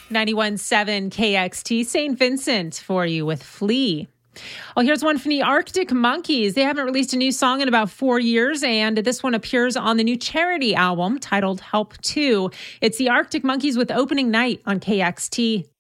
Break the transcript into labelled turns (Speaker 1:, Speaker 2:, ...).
Speaker 1: 91.7 KXT St. Vincent for you with Flea. Well, here's one from the Arctic Monkeys. They haven't released a new song in about 4 years, and this one appears on the new Charity album titled Help 2. It's the Arctic Monkeys with Opening Night on KXT.